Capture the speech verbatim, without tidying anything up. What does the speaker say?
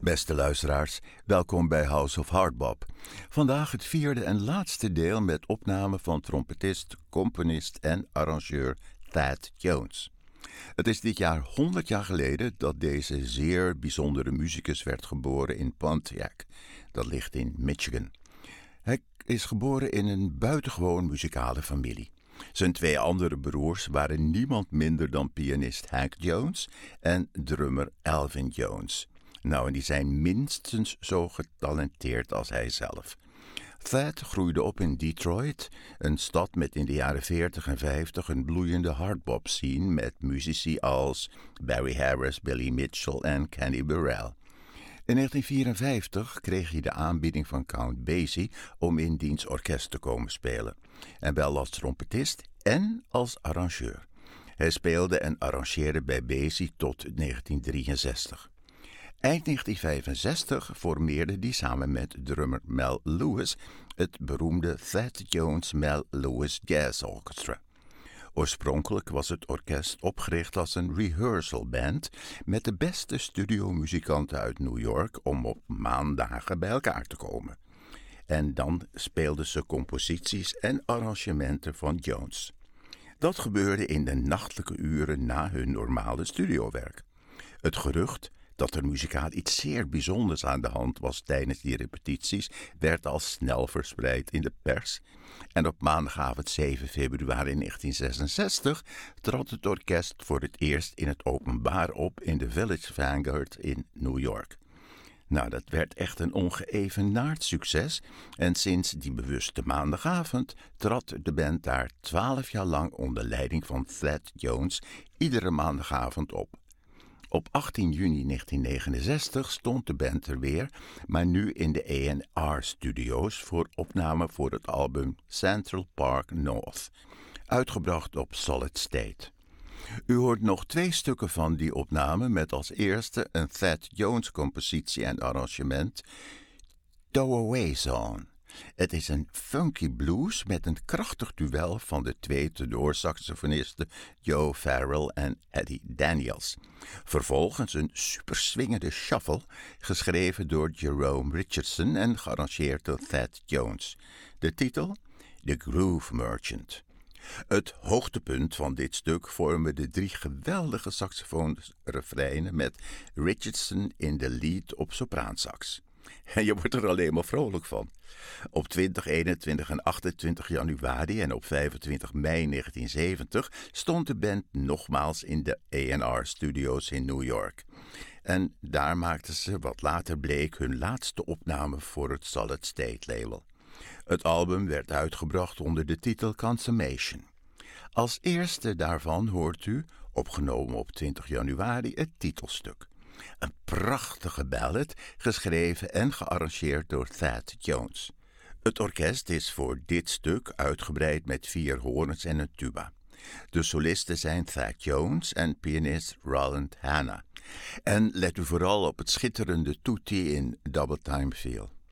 Beste luisteraars, welkom bij House of Hardbop. Vandaag het vierde en laatste deel met opname van trompetist, componist en arrangeur Thad Jones. Het is dit jaar honderd jaar geleden dat deze zeer bijzondere muzikus werd geboren in Pontiac. Dat ligt in Michigan. Hij is geboren in een buitengewoon muzikale familie. Zijn twee andere broers waren niemand minder dan pianist Hank Jones en drummer Elvin Jones. Nou, en die zijn minstens zo getalenteerd als hij zelf. Thad groeide op in Detroit, een stad met in de jaren veertig en vijftig een bloeiende hardbop scene met muzici als Barry Harris, Billy Mitchell en Kenny Burrell. In negentien vierenvijftig kreeg hij de aanbieding van Count Basie om in diens orkest te komen spelen. En wel als trompetist en als arrangeur. Hij speelde en arrangeerde bij Basie tot negentien drieënzestig. Eind negentien vijfenzestig formeerde hij samen met drummer Mel Lewis het beroemde Thad Jones Mel Lewis Jazz Orchestra. Oorspronkelijk was het orkest opgericht als een rehearsal band met de beste studiomuzikanten uit New York om op maandagen bij elkaar te komen. En dan speelden ze composities en arrangementen van Jones. Dat gebeurde in de nachtelijke uren na hun normale studiowerk. Het gerucht dat er muzikaal iets zeer bijzonders aan de hand was tijdens die repetities, werd al snel verspreid in de pers. En op maandagavond zeven februari negentien zesenzestig trad het orkest voor het eerst in het openbaar op in de Village Vanguard in New York. Nou, dat werd echt een ongeëvenaard succes en sinds die bewuste maandagavond trad de band daar twaalf jaar lang onder leiding van Thad Jones iedere maandagavond op. Op achttien juni negentien negenenzestig stond de band er weer, maar nu in de A en R-studio's voor opname voor het album Central Park North, uitgebracht op Solid State. U hoort nog twee stukken van die opname met als eerste een Thad Jones compositie en arrangement, Throwaway Zone. Het is een funky blues met een krachtig duel van de twee tenorsaxofonisten Joe Farrell en Eddie Daniels. Vervolgens een superswingende shuffle, geschreven door Jerome Richardson en gearrangeerd door Thad Jones. De titel? The Groove Merchant. Het hoogtepunt van dit stuk vormen de drie geweldige saxofoonrefreinen met Richardson in de lead op sopraansax. En je wordt er alleen maar vrolijk van. Op twintig, eenentwintig en achtentwintig januari en op vijfentwintig mei negentien zeventig stond de band nogmaals in de A en R-studio's in New York. En daar maakten ze wat later bleek hun laatste opname voor het Solid State label. Het album werd uitgebracht onder de titel Consummation. Als eerste daarvan hoort u, opgenomen op twintig januari, het titelstuk. Een prachtige ballad, geschreven en gearrangeerd door Thad Jones. Het orkest is voor dit stuk uitgebreid met vier hoorns en een tuba. De solisten zijn Thad Jones en pianist Roland Hanna. En let u vooral op het schitterende tutti in Double Time Feel.